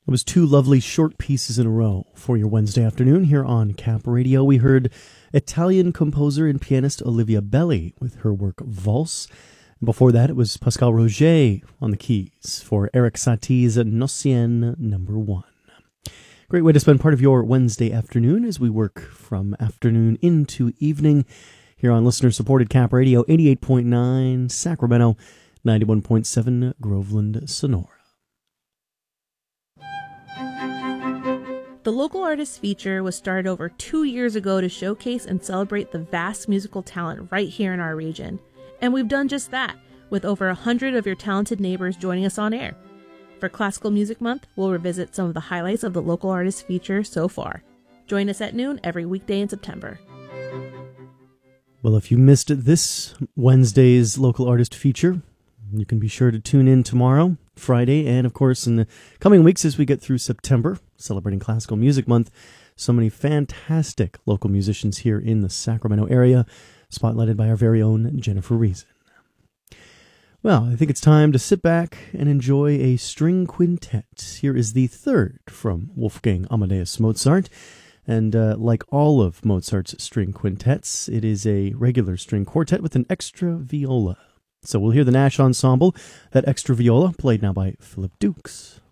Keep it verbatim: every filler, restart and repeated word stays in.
It was two lovely short pieces in a row for your Wednesday afternoon here on Cap Radio. We heard Italian composer and pianist Olivia Belli with her work Valse. Before that, it was Pascal Roger on the keys for Erik Satie's Nocien number one. Great way to spend part of your Wednesday afternoon as we work from afternoon into evening here on listener-supported Cap Radio, eighty-eight point nine Sacramento, ninety-one point seven Groveland, Sonora. The Local Artist Feature was started over two years ago to showcase and celebrate the vast musical talent right here in our region. And we've done just that, with over a hundred of your talented neighbors joining us on air. For Classical Music Month, we'll revisit some of the highlights of the Local Artist Feature so far. Join us at noon every weekday in September. Well, if you missed this Wednesday's Local Artist Feature, you can be sure to tune in tomorrow, Friday, and of course in the coming weeks as we get through September, celebrating Classical Music Month. So many fantastic local musicians here in the Sacramento area, spotlighted by our very own Jennifer Reason. Well, I think it's time to sit back and enjoy a string quintet. Here is the third from Wolfgang Amadeus Mozart. And uh, like all of Mozart's string quintets, it is a regular string quartet with an extra viola. So we'll hear the Nash Ensemble, that extra viola, played now by Philip Dukes.